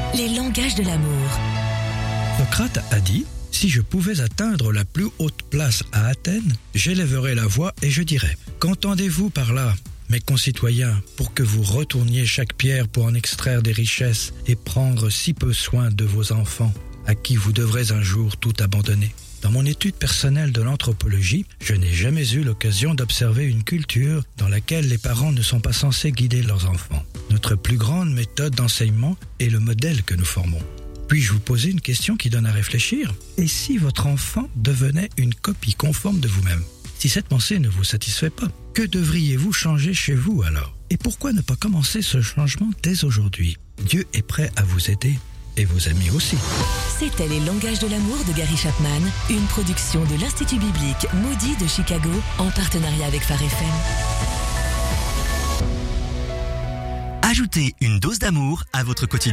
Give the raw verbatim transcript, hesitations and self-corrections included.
les langages de l'amour. Socrate a dit « Si je pouvais atteindre la plus haute place à Athènes, j'élèverais la voix et je dirais « Qu'entendez-vous par là, mes concitoyens, pour que vous retourniez chaque pierre pour en extraire des richesses et prendre si peu soin de vos enfants, à qui vous devrez un jour tout abandonner ?» Dans mon étude personnelle de l'anthropologie, je n'ai jamais eu l'occasion d'observer une culture dans laquelle les parents ne sont pas censés guider leurs enfants. Notre plus grande méthode d'enseignement est le modèle que nous formons. Puis-je vous poser une question qui donne à réfléchir ? Et si votre enfant devenait une copie conforme de vous-même ? Si cette pensée ne vous satisfait pas, que devriez-vous changer chez vous alors ? Et pourquoi ne pas commencer ce changement dès aujourd'hui ? Dieu est prêt à vous aider et vos amis aussi. C'était Les Langages de l'amour de Gary Chapman, une production de l'Institut biblique Moody de Chicago en partenariat avec Phare F M. Ajoutez une dose d'amour à votre quotidien.